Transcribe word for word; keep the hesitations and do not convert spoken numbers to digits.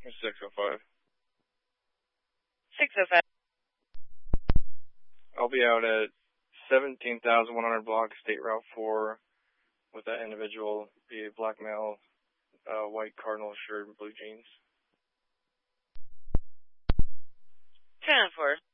six oh five. six oh five. I'll be out at seventeen thousand one hundred block, State Route four, with that individual, be a black male, uh, white cardinal shirt and blue jeans. ten four.